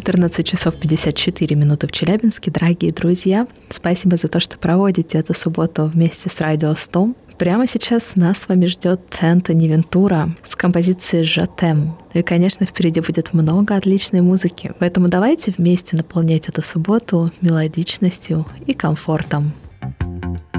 14 часов 54 минуты в Челябинске. Дорогие друзья, спасибо за то, что проводите эту субботу вместе с Радио 100. Прямо сейчас нас с вами ждет Энтони Вентура с композицией «Жатем». И, конечно, впереди будет много отличной музыки. Поэтому давайте вместе наполнять эту субботу мелодичностью и комфортом.